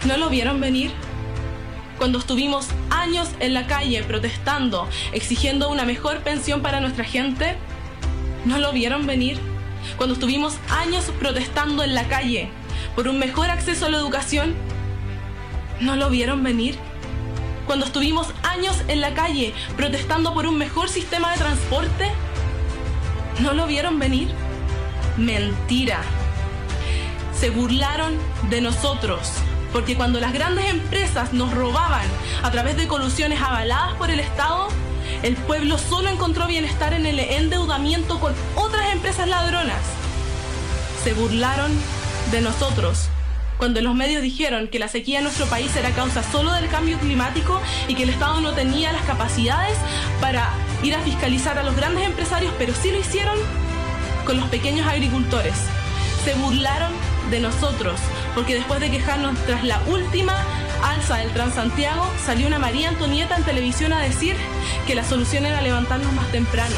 ¿No lo vieron venir? Cuando estuvimos años en la calle protestando, exigiendo una mejor pensión para nuestra gente, ¿no lo vieron venir? Cuando estuvimos años protestando en la calle por un mejor acceso a la educación, ¿no lo vieron venir? Cuando estuvimos años en la calle protestando por un mejor sistema de transporte, ¿no lo vieron venir? Mentira. Se burlaron de nosotros, porque cuando las grandes empresas nos robaban a través de colusiones avaladas por el Estado, el pueblo solo encontró bienestar en el endeudamiento con otras empresas ladronas. Se burlaron de nosotros cuando los medios dijeron que la sequía en nuestro país era causa solo del cambio climático y que el Estado no tenía las capacidades para ir a fiscalizar a los grandes empresarios, pero sí lo hicieron con los pequeños agricultores. Se burlaron de nosotros, porque después de quejarnos tras la última alza del Transantiago, salió una María Antonieta en televisión a decir que la solución era levantarnos más temprano.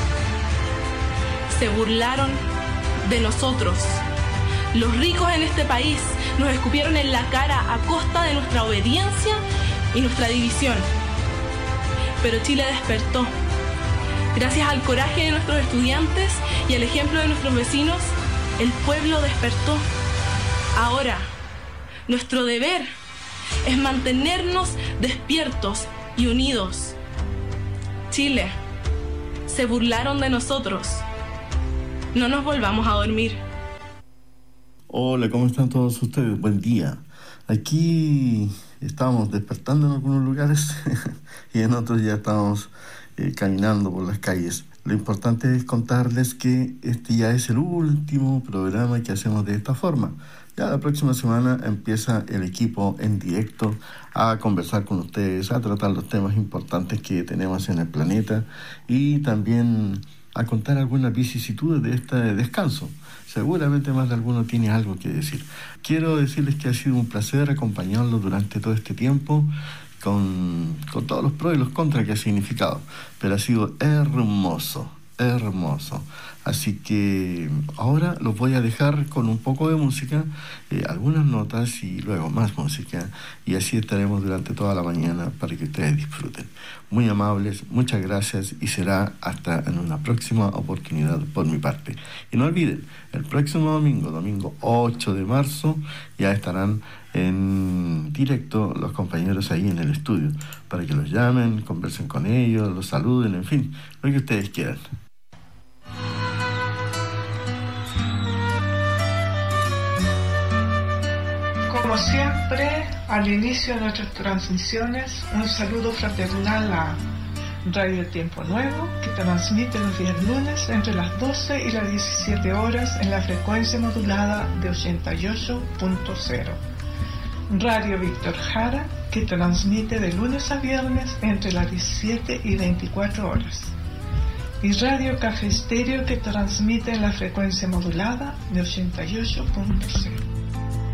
Se burlaron de nosotros. Los ricos en este país nos escupieron en la cara a costa de nuestra obediencia y nuestra división. Pero Chile despertó. Gracias al coraje de nuestros estudiantes y al ejemplo de nuestros vecinos, el pueblo despertó. Ahora, nuestro deber es mantenernos despiertos y unidos. Chile, se burlaron de nosotros. No nos volvamos a dormir. Hola, ¿cómo están todos ustedes? Buen día. Aquí estamos despertando en algunos lugares y en otros ya estamos caminando por las calles. Lo importante es contarles que este ya es el último programa que hacemos de esta forma. Ya la próxima semana empieza el equipo en directo a conversar con ustedes, a tratar los temas importantes que tenemos en el planeta y también a contar algunas vicisitudes de este descanso. Seguramente más de alguno tiene algo que decir. Quiero decirles que ha sido un placer acompañarlos durante todo este tiempo, con todos los pros y los contras que ha significado, pero ha sido hermoso. Así que ahora los voy a dejar con un poco de música, algunas notas y luego más música, y así estaremos durante toda la mañana para que ustedes disfruten. Muy amables, muchas gracias y será hasta en una próxima oportunidad por mi parte. Y no olviden, el próximo domingo 8 de marzo, ya estarán en directo los compañeros ahí en el estudio, para que los llamen, conversen con ellos, los saluden, en fin, lo que ustedes quieran. Como siempre, al inicio de nuestras transmisiones, un saludo fraternal a Radio Tiempo Nuevo, que transmite los días lunes entre las 12 y las 17 horas en la frecuencia modulada de 88.0. Radio Víctor Jara, que transmite de lunes a viernes entre las 17 y 24 horas. Y Radio Café Estéreo, que transmite en la frecuencia modulada de 88.0.